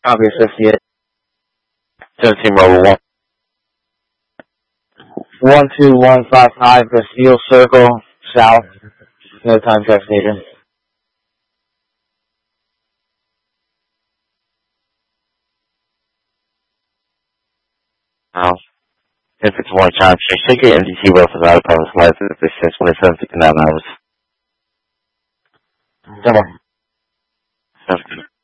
Copy 58. 17 Mobile 12155 Steel Circle, south. No time check needed. House. If it's one time, check your NDT well for the out-of-province license. This is 2759 hours. Come on. Sounds good.